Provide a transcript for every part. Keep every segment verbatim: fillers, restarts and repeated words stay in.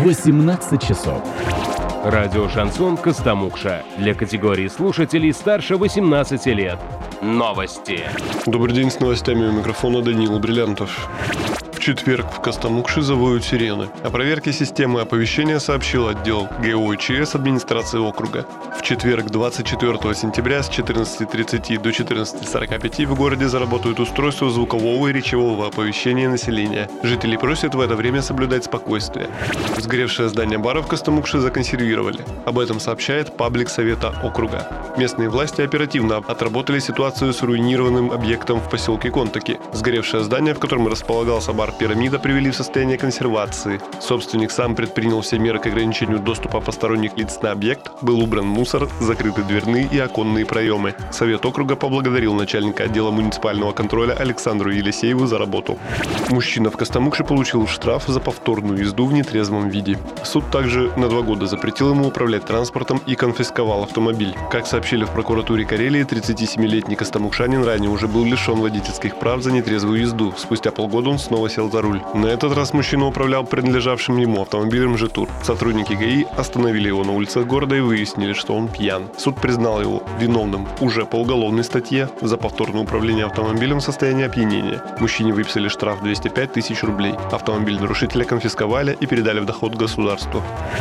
восемнадцать часов. Радио «Шансон» Костомукша. Для категории слушателей старше восемнадцати лет. Новости. Добрый день, с новостями у микрофона Даниил Бриллиантов. В четверг в Костомукше завоют сирены. О проверке системы оповещения сообщил отдел ГОЧС администрации округа. В четверг, двадцать четвёртого сентября с четырнадцати тридцати до четырнадцати сорока пяти в городе заработают устройства звукового и речевого оповещения населения. Жители просят в это время соблюдать спокойствие. Сгоревшее здание бара в Костомукше законсервировали. Об этом сообщает паблик Совета округа. Местные власти оперативно отработали ситуацию с руинированным объектом в поселке Контаки. Сгоревшее здание, в котором располагался бар «Пирамида», привели в состояние консервации. Собственник сам предпринял все меры к ограничению доступа посторонних лиц на объект, был убран мусор, закрыты дверные и оконные проемы. Совет округа поблагодарил начальника отдела муниципального контроля Александру Елисееву за работу. Мужчина в Костомукше получил штраф за повторную езду в нетрезвом виде. Суд также на два года запретил ему управлять транспортом и конфисковал автомобиль. Как сообщили в прокуратуре Карелии, тридцатисемилетний костомукшанин ранее уже был лишен водительских прав за нетрезвую езду. Спустя полгода он снова сел за руль. На этот раз мужчина управлял принадлежавшим ему автомобилем «Жетур». Сотрудники ГАИ остановили его на улицах города и выяснили, что он пьян. Суд признал его виновным уже по уголовной статье за повторное управление автомобилем в состоянии опьянения. Мужчине выписали штраф двести пять тысяч рублей. Автомобиль нарушителя конфисковали и передали в доход государству.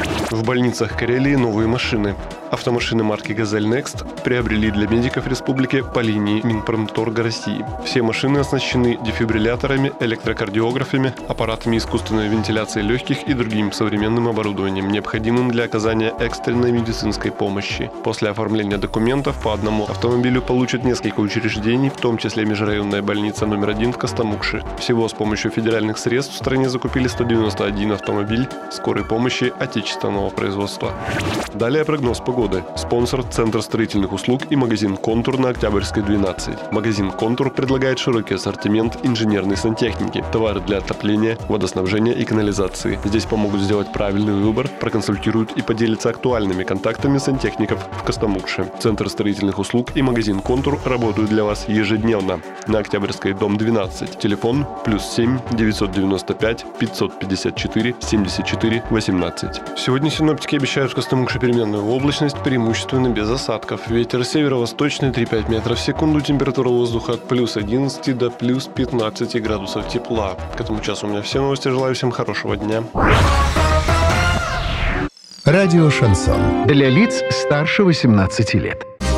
В больницах Карелии новые машины. Автомашины марки «Газель Next» приобрели для медиков республики по линии Минпромторга России. Все машины оснащены дефибрилляторами, электрокардиографами, аппаратами искусственной вентиляции легких и другим современным оборудованием, необходимым для оказания экстренной медицинской помощи. После оформления документов по одному автомобилю получат несколько учреждений, в том числе межрайонная больница номер один в Костомукше. Всего с помощью федеральных средств в стране закупили сто девяносто один автомобиль скорой помощи отечественного производства. Далее прогноз погоды. Спонсор — Центр строительных услуг и магазин «Контур» на Октябрьской, двенадцать. Магазин «Контур» предлагает широкий ассортимент инженерной сантехники, товары для отопления, водоснабжения и канализации. Здесь помогут сделать правильный выбор, проконсультируют и поделятся актуальными контактами сантехников в Костомукше. Центр строительных услуг и магазин «Контур» работают для вас ежедневно. На Октябрьской, дом двенадцать. Телефон плюс семь девятьсот девяносто пять пятьсот пятьдесят четыре семьдесят четыре восемнадцать. Сегодня синоптики обещают в Костомукше переменную облачность, преимущественно без осадков. Ветер северо-восточный три-пять метров в секунду. Температура воздуха от плюс одиннадцати до плюс пятнадцати градусов тепла. К этому часу у меня все новости. Желаю всем хорошего дня. Радио «Шансон». Для лиц старше восемнадцати лет.